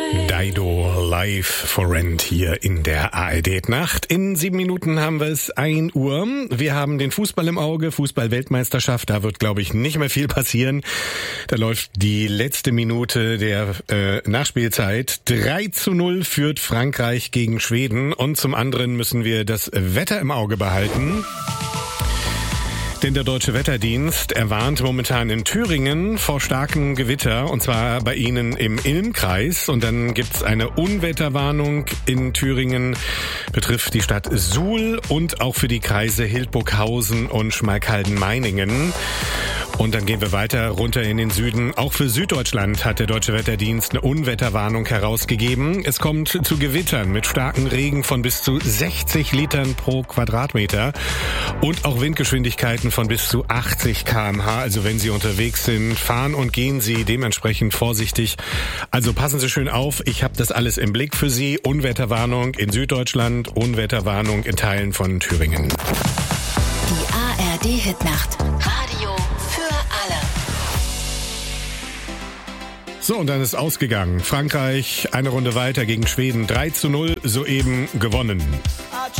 Dido live for rent hier in der ARD-Nacht. In 7 Minuten haben wir es 1 Uhr. Wir haben den Fußball im Auge, Fußball-Weltmeisterschaft. Da wird, glaube ich, nicht mehr viel passieren. Da läuft die letzte Minute der Nachspielzeit. 3:0 führt Frankreich gegen Schweden. Und zum anderen müssen wir das Wetter im Auge behalten. Denn der Deutsche Wetterdienst erwarnt momentan in Thüringen vor starkem Gewitter, und zwar bei Ihnen im Innenkreis. Und dann gibt's eine Unwetterwarnung in Thüringen, betrifft die Stadt Suhl und auch für die Kreise Hildburghausen und Schmalkalden-Meiningen. Und dann gehen wir weiter runter in den Süden. Auch für Süddeutschland hat der Deutsche Wetterdienst eine Unwetterwarnung herausgegeben. Es kommt zu Gewittern mit starkem Regen von bis zu 60 Litern pro Quadratmeter und auch Windgeschwindigkeiten von bis zu 80 km/h. Also wenn Sie unterwegs sind, fahren und gehen Sie dementsprechend vorsichtig. Also passen Sie schön auf. Ich habe das alles im Blick für Sie. Unwetterwarnung in Süddeutschland, Unwetterwarnung in Teilen von Thüringen. Die ARD-Hitnacht. Radio für alle. So, und dann ist ausgegangen. Frankreich eine Runde weiter gegen Schweden. 3:0 soeben gewonnen.